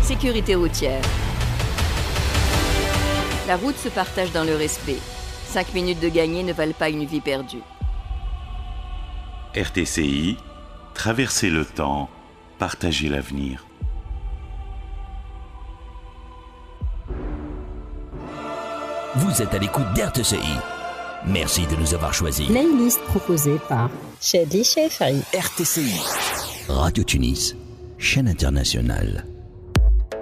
Sécurité routière. La route se partage dans le respect. 5 minutes de gagné ne valent pas une vie perdue. RTCI, traverser le temps, partager l'avenir. Vous êtes à l'écoute d'RTCI. Merci de nous avoir choisis. Playlist proposée par Chedli Chefari. RTCI. Radio Tunis, chaîne internationale.